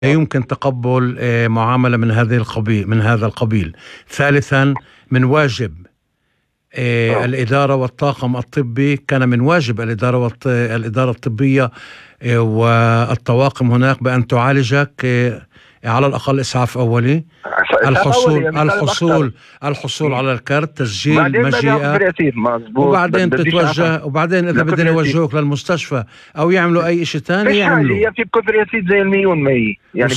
لا يمكن تقبل معاملة من هذا القبيل. ثالثا، من واجب الإدارة والطاقم الطبي، كان من واجب الإدارة الطبية والطواقم هناك بأن تعالجك على الأقل إسعاف أولي، الحصول على الكارت، تسجيل مجيئك، وبعدين تتوجه، وبعدين إذا بدهم يوجهوك للمستشفى أو يعملوا أي شيء ثاني يعملوا. في كفرياتيد زي المليون مي يعني.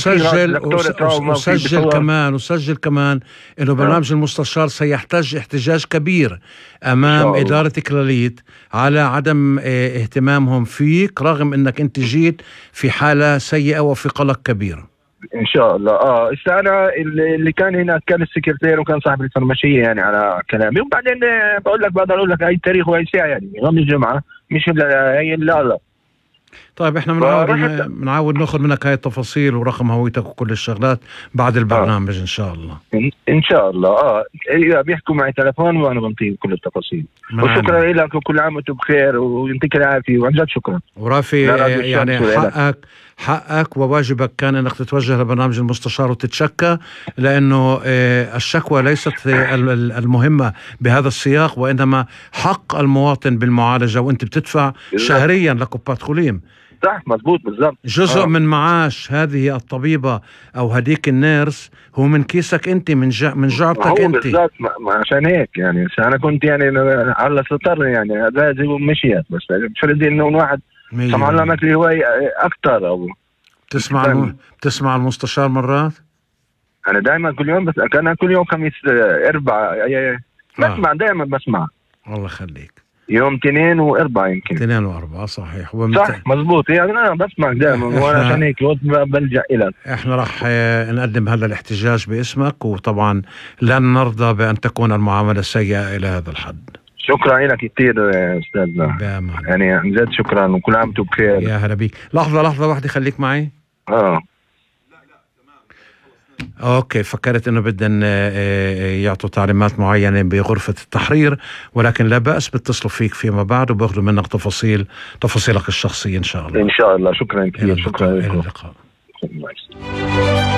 وسجل كمان إنه برنامج المستشار سيحتاج احتجاج كبير أمام إدارة كلاليت على عدم اهتمامهم فيك، رغم إنك أنت جيت في حالة سيئة وفي قلق كبير. ان شاء الله. انا اللي كان هناك كان السكرتير وكان صاحب الفرماشيه يعني على كلامي. وبعدين بقدر اقول لك اي تاريخ واي ساعه يعني يوم الجمعه، مش هي لا. طيب احنا بنعاود ناخذ منك هاي التفاصيل ورقم هويتك وكل الشغلات بعد البرنامج ان شاء الله. ان شاء الله. اذا بيحكوا معي تلفون وانا بنطيب كل التفاصيل. وشكرا لك وكل عام وانتم بخير ويعطيك العافيه وعن جد شكرا. ورافي يعني حقك وواجبك كان انك تتوجه لبرنامج المستشار وتتشكى، لانه الشكوى ليست المهمة بهذا السياق، وانما حق المواطن بالمعالجة، وانت بتدفع شهريا لكوباتخوليم. صح، مزبوط، بالضبط. جزء من معاش هذه الطبيبة او هديك النيرس هو من كيسك انت، من جعبتك انت. بالضبط. عشان هيك يعني انا كنت يعني على سطر يعني هذا مشيت، بس فرض انه واحد سمع الله مثلي هو اكثر. او بتسمع المستشار مرات؟ انا دائما كل يوم، بس انا كل يوم خميس اربعة بسمع دائما بسمع. الله يخليك. يوم 2 و4 يمكن 2 و4 صحيح. صح مزبوط. يعني انا بسمع دائما وانا عشان هيك بلجأ الك. احنا راح نقدم هذا الاحتجاج باسمك، وطبعا لن نرضى بان تكون المعاملة سيئة الى هذا الحد. شكرا لك كثير استاذنا، يعني عن جد شكرا وكل عام وانتم بخير. يا هلا بيك. لحظة واحدة خليك معي. اوكي، فكرت انه بدهم يعطوا تعليمات معينة بغرفة التحرير، ولكن لا بأس بيتصلوا فيك فيما بعد وباخذوا منك تفاصيلك الشخصية ان شاء الله. ان شاء الله. شكرا كثير. شكرا لكم. الى اللقاء.